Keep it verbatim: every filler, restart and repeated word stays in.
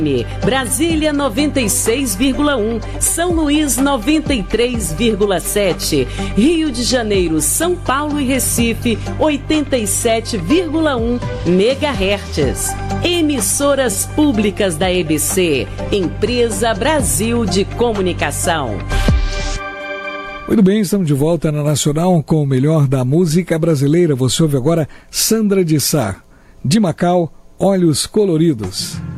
Brasília noventa e seis vírgula um, São Luís noventa e três vírgula sete, Rio de Janeiro, São Paulo e Recife oitenta e sete vírgula um megahertz. Emissoras públicas da E B C, Empresa Brasil de Comunicação. Muito bem, estamos de volta na Nacional com o melhor da música brasileira. Você ouve agora Sandra de Sá, de Macau, Olhos Coloridos.